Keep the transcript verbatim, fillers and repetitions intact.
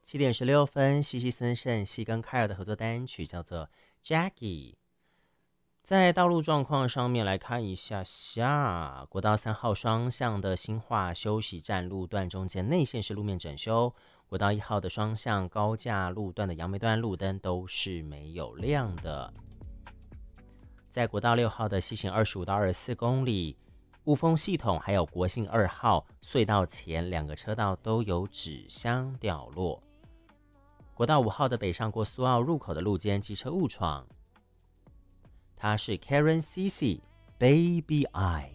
七点十六分，西西森圣西跟凯尔的合作单曲叫做 Jackie。在道路状况上面来看一下下，国道三号双向的新化休息站路段中间内线是路面整修，国道一号的双向高架路段的杨梅段路灯都是没有亮的。在国道六号的西行二十五到二十四公里，雾峰系统还有国信二号隧道前两个车道都有纸箱掉落。国道五号的北上过苏澳入口的路肩机车误闯。它是 Karen C C Baby I。